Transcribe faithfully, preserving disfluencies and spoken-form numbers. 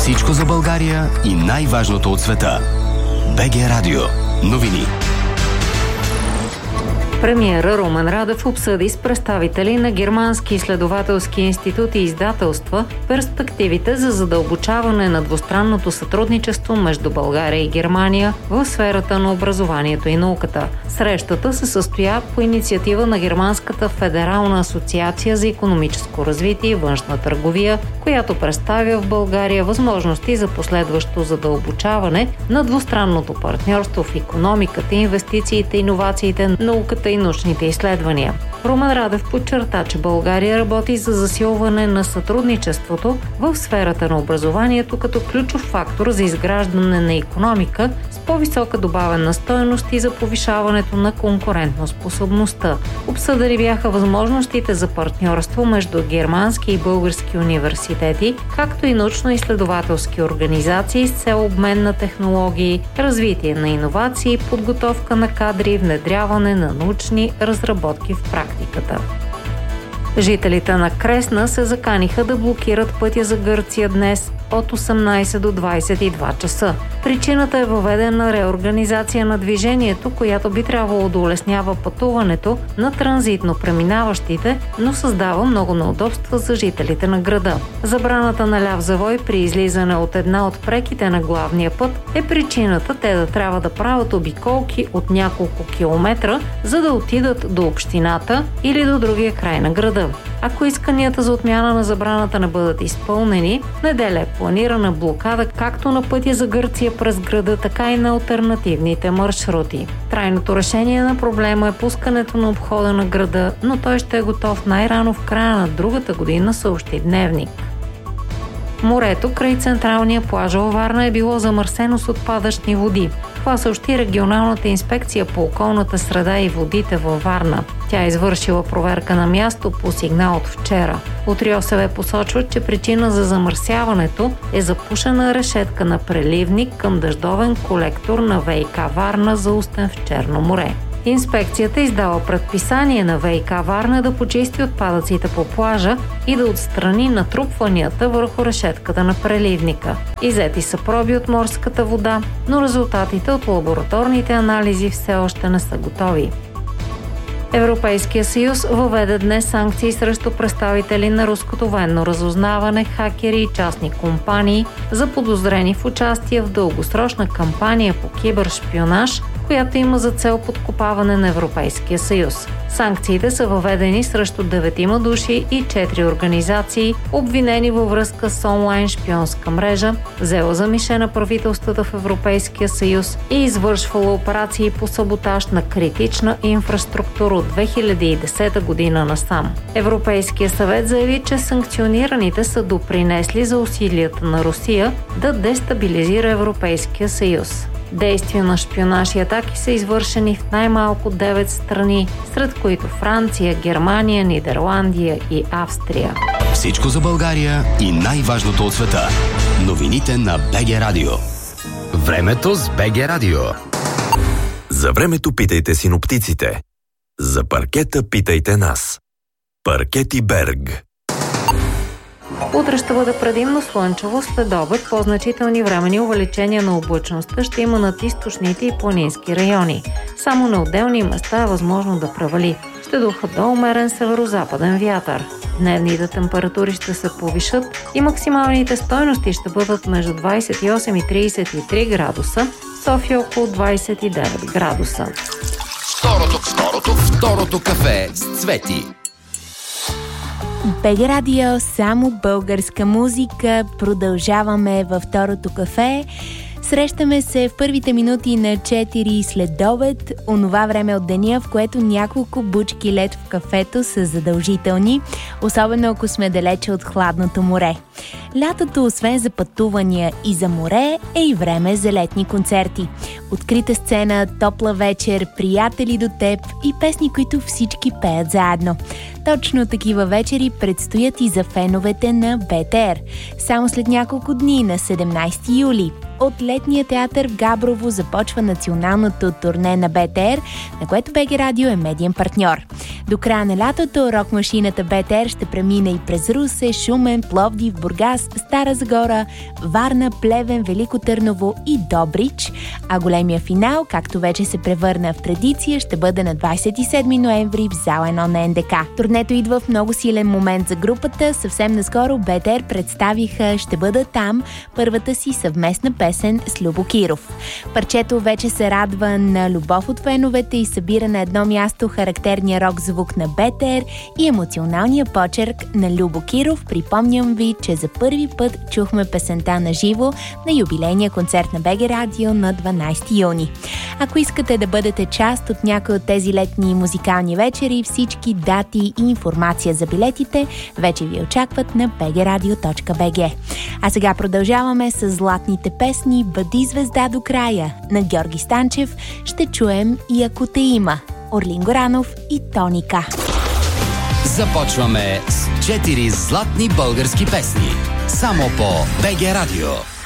Всичко за България и най-важното от света. БГ Радио. Новини. Премиера Румен Радев обсъди с представители на германски изследователски институти и издателства перспективите за задълбочаване на двустранното сътрудничество между България и Германия в сферата на образованието и науката. Срещата се състоя по инициатива на Германската федерална асоциация за икономическо развитие и външна търговия, която представя в България възможности за последващо задълбочаване на двустранното партньорство в икономиката, инвестициите, иновациите, науката и научните изследвания. Румен Радев подчерта, че България работи за засилване на сътрудничеството в сферата на образованието като ключов фактор за изграждане на икономика с по-висока добавена стойност и за повишаването на конкурентоспособността. Обсъдени бяха възможностите за партньорство между германски и български университети, както и научно-изследователски организации с цел обмен на технологии, развитие на иновации, подготовка на кадри и внедряване на научни разработки в практиката. Жителите на Кресна се заканиха да блокират пътя за Гърция днес от осемнайсет до двайсет и два часа. Причината е въведена реорганизация на движението, която би трябвало да улеснява пътуването на транзитно преминаващите, но създава много неудобства за жителите на града. Забраната на ляв завой при излизане от една от преките на главния път е причината те да трябва да правят обиколки от няколко километра, за да отидат до общината или до другия край на града. Ако исканията за отмяна на забраната не бъдат изпълнени, в неделя е планирана блокада както на пътя за Гърция през града, така и на алтернативните маршрути. Трайното решение на проблема е пускането на обхода на града, но той ще е готов най-рано в края на другата година, съобщи Дневник. Морето край централния плаж във Варна е било замърсено с отпадъчни води. Това съобщи регионалната инспекция по околната среда и водите във Варна. Тя е извършила проверка на място по сигнал от вчера. От РИОСВ посочват, че причина за замърсяването е запушена решетка на преливник към дъждовен колектор на ВиК Варна за устен в Черно море. Инспекцията издава предписание на ВиК Варна да почисти отпадъците по плажа и да отстрани натрупванията върху решетката на преливника. Иззети са проби от морската вода, но резултатите от лабораторните анализи все още не са готови. Европейския съюз въведе днес санкции срещу представители на руското военно разузнаване, хакери и частни компании, заподозрени в участие в дългосрочна кампания по кибершпионаж, която има за цел подкопаване на Европейския съюз. Санкциите са въведени срещу деветима души и четири организации, обвинени във връзка с онлайн шпионска мрежа, взела за мишена правителствата в Европейския съюз и извършвала операции по саботаж на критична инфраструктура от две хиляди и десета година насам. Европейския съвет заяви, че санкционираните са допринесли за усилията на Русия да дестабилизира Европейския съюз. Действия на шпионаж и атаки са извършени в най-малко девет страни, сред които Франция, Германия, Нидерландия и Австрия. Всичко за България и най-важното от света. Новините на БГ Радио. Времето с БГ Радио. За времето питайте синоптиците. За паркета питайте нас. Паркети Берг. Утре ще бъде предимно слънчево, след обед по-значителни времени увеличения на облачността ще има над източните и планински райони. Само на отделни места е възможно да превали. Ще духа до умерен северо-западен вятър. Дневните температури ще се повишат и максималните стойности ще бъдат между двайсет и осем и трийсет и три градуса, в София около двайсет и девет градуса. Второто, второто, второто кафе с Цвети. БГ Радио, само българска музика. Продължаваме във второто кафе. Срещаме се в първите минути на четири след обед, онова време от деня, в което няколко бучки лед в кафето са задължителни, особено ако сме далече от хладното море. Лятото, освен за пътувания и за море, е и време за летни концерти. Открита сцена, топла вечер, приятели до теб и песни, които всички пеят заедно. Точно такива вечери предстоят и за феновете на БТР. Само след няколко дни, на седемнайсети юли, от летния театър в Габрово започва националното турне на БТР, на което БГ Радио е медиен партньор. До края на лятото рок-машината БТР ще премине и през Русе, Шумен, Пловдив, Бургас, Стара Загора, Варна, Плевен, Велико Търново и Добрич. А големия финал, както вече се превърна в традиция, ще бъде на двайсет и седми ноември в зала едно на НДК. Турнето идва в много силен момент за групата. Съвсем наскоро БТР представиха "Ще бъда там", първата си съвместна песен с Любо Киров. Парчето вече се радва на любов от феновете и събира на едно място характерния рок звук на БТР и емоционалния почерк на Любо Киров. Припомням ви, че за първи път чухме песента на живо на юбилейния концерт на БГ Радио на дванайсети юни. Ако искате да бъдете част от някой от тези летни музикални вечери, всички дати и информация за билетите вече ви очакват на би джи радио точка би джи. А сега продължаваме с златните песни "Бъди звезда до края" на Георги Станчев. Ще чуем и "Ако те има" Орлин Горанов и Тони К. Започваме с четири златни български песни. Само по БГ Радио.